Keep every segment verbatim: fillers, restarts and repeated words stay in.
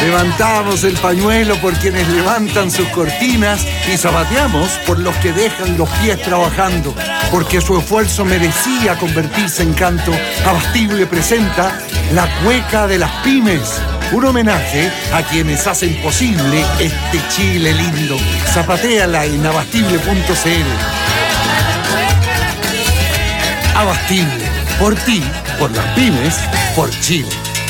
Levantamos el pañuelo por quienes levantan sus cortinas y zapateamos por los que dejan los pies trabajando, porque su esfuerzo merecía convertirse en canto. Abastible presenta La Cueca de las Pymes, un homenaje a quienes hacen posible este Chile lindo. Zapatéala en abastible punto c l. Abastible, por ti, por las pymes, por Chile.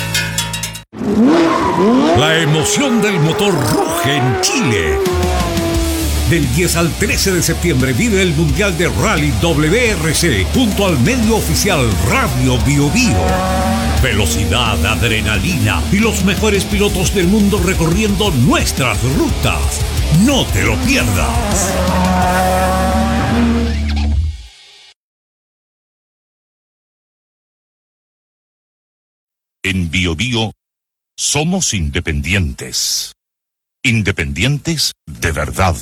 La emoción del motor ruge en Chile. Del diez al trece de septiembre vive el Mundial de Rally W R C junto al medio oficial Radio Bio Bio. Velocidad, adrenalina y los mejores pilotos del mundo recorriendo nuestras rutas. No te lo pierdas. En Bio Bio somos independientes. Independientes de verdad.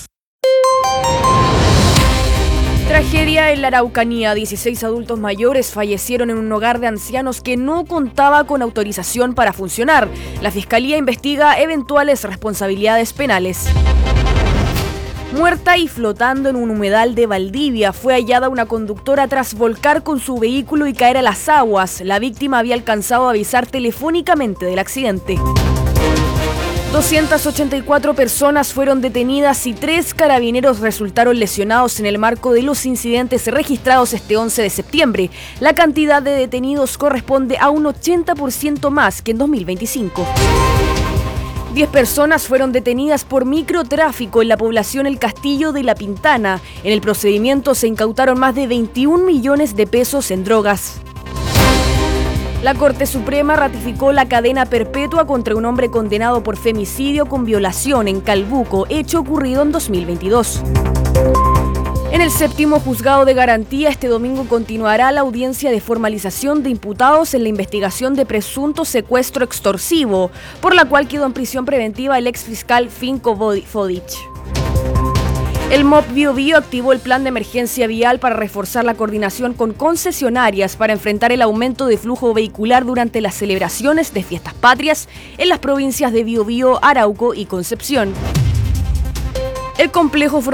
Tragedia en la Araucanía. dieciséis adultos mayores fallecieron en un hogar de ancianos que no contaba con autorización para funcionar. La Fiscalía investiga eventuales responsabilidades penales. Muerta y flotando en un humedal de Valdivia, fue hallada una conductora tras volcar con su vehículo y caer a las aguas. La víctima había alcanzado a avisar telefónicamente del accidente. doscientas ochenta y cuatro personas fueron detenidas y tres carabineros resultaron lesionados en el marco de los incidentes registrados este once de septiembre. La cantidad de detenidos corresponde a un ochenta por ciento más que en dos mil veinticinco. Diez personas fueron detenidas por microtráfico en la población El Castillo de La Pintana. En el procedimiento se incautaron más de veintiún millones de pesos en drogas. La Corte Suprema ratificó la cadena perpetua contra un hombre condenado por femicidio con violación en Calbuco, hecho ocurrido en dos mil veintidós. En el séptimo juzgado de garantía, este domingo continuará la audiencia de formalización de imputados en la investigación de presunto secuestro extorsivo, por la cual quedó en prisión preventiva el exfiscal Finko Fodic. El M O P Bio Bio activó el plan de emergencia vial para reforzar la coordinación con concesionarias para enfrentar el aumento de flujo vehicular durante las celebraciones de fiestas patrias en las provincias de Bio Bio, Arauco y Concepción. El complejo